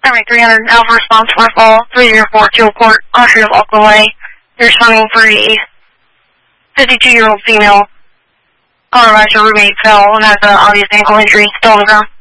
Primary 300, Alpha response for fall, 304 Teal Court, Austria of Auckland Way. You're responding for a 52-year-old female. Color match, her roommate fell and has an obvious ankle injury, still on the ground.